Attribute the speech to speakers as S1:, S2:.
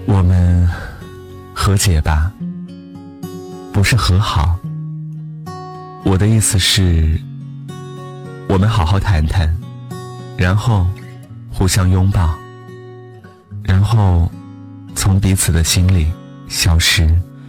S1: 我们和解吧，不是和好。我的意思是，我们好好谈谈，然后互相拥抱，然后从彼此的心里消失。